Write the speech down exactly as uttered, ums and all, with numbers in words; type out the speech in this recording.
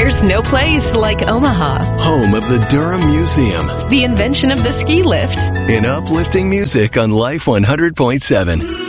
There's no place like Omaha. Home of the Durham Museum. The invention of the ski lift. In uplifting music on Life one hundred point seven.